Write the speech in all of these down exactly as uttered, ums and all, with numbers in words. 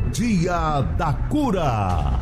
Dia da Cura.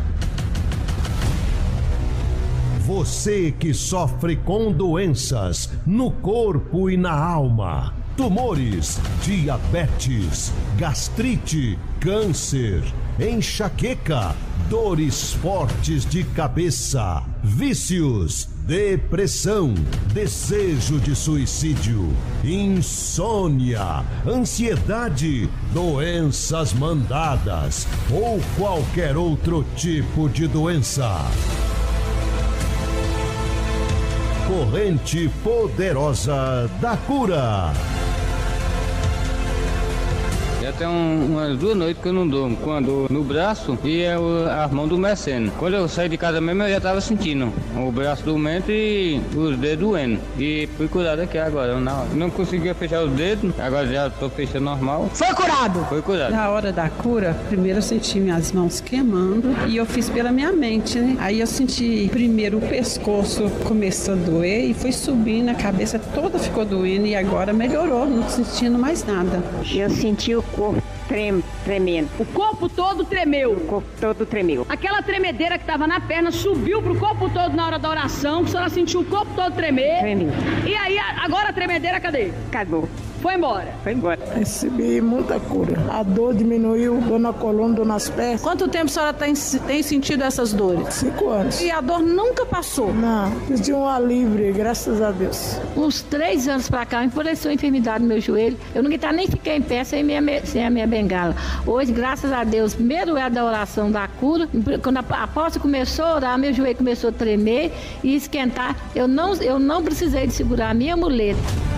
Você que sofre com doenças no corpo e na alma, tumores, diabetes, gastrite, câncer, enxaqueca, dores fortes de cabeça, vícios, depressão, desejo de suicídio, insônia, ansiedade, doenças mandadas ou qualquer outro tipo de doença. Corrente Poderosa da Cura. Já tem um, umas duas noites que eu não durmo, com a dor no braço e é o, as mãos doendo. Quando eu saí de casa mesmo, eu já estava sentindo o braço doendo e os dedos doendo. E fui curado aqui agora. Não, não conseguia fechar os dedos, agora já estou fechando normal. Foi curado? Foi curado. Na hora da cura, primeiro eu senti minhas mãos queimando e eu fiz pela minha mente, né? Aí eu senti primeiro o pescoço começou a doer e foi subindo, a cabeça toda ficou doendo e agora melhorou, não sentindo mais nada. Eu senti o corpo trem, tremendo. O corpo todo tremeu. O corpo todo tremeu. Aquela tremedeira que estava na perna subiu pro corpo todo na hora da oração, a senhora sentiu o corpo todo tremer. Tremeu. E aí, agora a tremedeira cadê? Acabou. Foi embora. Foi embora. Recebi muita cura. A dor diminuiu, dor na coluna, dor nas pernas. Quanto tempo a senhora tem, tem sentido essas dores? Cinco anos. E a dor nunca passou? Não, senti um alívio, graças a Deus. Uns três anos pra cá, apareceu enfermidade no meu joelho. Eu nunca nem fiquei em pé sem, minha, sem a minha bengala. Hoje, graças a Deus, primeiro é da oração da cura. Quando a apóstolo começou a orar, meu joelho começou a tremer e esquentar. Eu não, eu não precisei de segurar a minha muleta.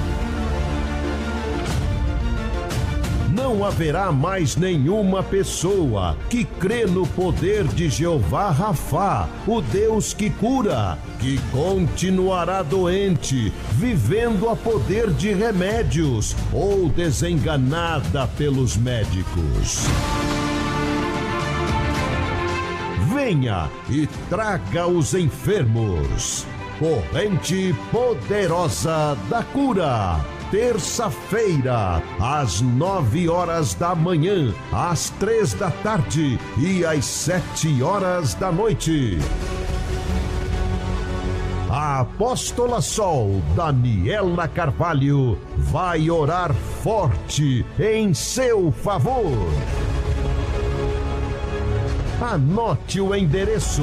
Não haverá mais nenhuma pessoa que crê no poder de Jeová Rafá, o Deus que cura, que continuará doente, vivendo a poder de remédios ou desenganada pelos médicos. Venha e traga os enfermos. Corrente Poderosa da Cura. Terça-feira, às nove horas da manhã, às três da tarde e às sete horas da noite. A apóstola Sol, Daniela Carvalho, vai orar forte em seu favor. Anote o endereço: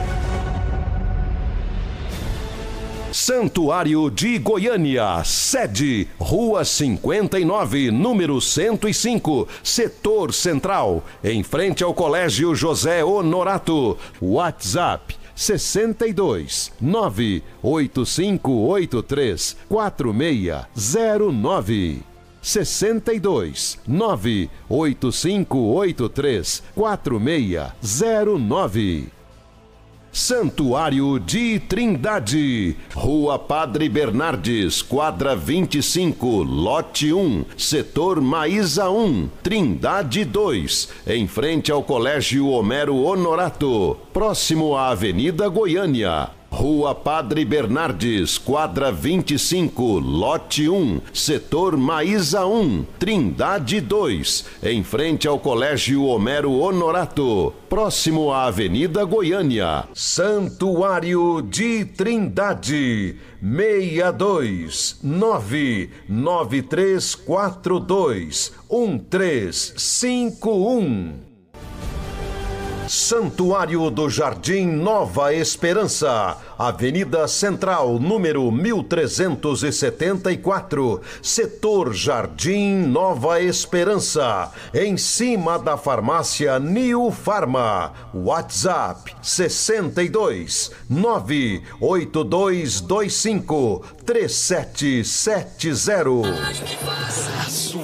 Santuário de Goiânia, sede, Rua cinquenta e nove, número cento e cinco, Setor Central, em frente ao Colégio José Honorato. WhatsApp sessenta e dois, nove oito cinco oito três, quatro seis zero nove. sessenta e dois, nove oito cinco oito três, quatro seis zero nove. Santuário de Trindade, Rua Padre Bernardes, quadra vinte e cinco, lote um, setor Maísa um, Trindade dois, em frente ao Colégio Homero Honorato, próximo à Avenida Goiânia. Rua Padre Bernardes, quadra vinte e cinco, lote um, setor Maísa um, Trindade dois, em frente ao Colégio Homero Honorato, próximo à Avenida Goiânia. Santuário de Trindade, seis dois nove nove três quatro dois um três cinco um. Santuário do Jardim Nova Esperança, Avenida Central, número mil trezentos e setenta e quatro, setor Jardim Nova Esperança, em cima da farmácia Neo Farma. WhatsApp sessenta e dois, nove oito dois dois cinco, três sete sete zero.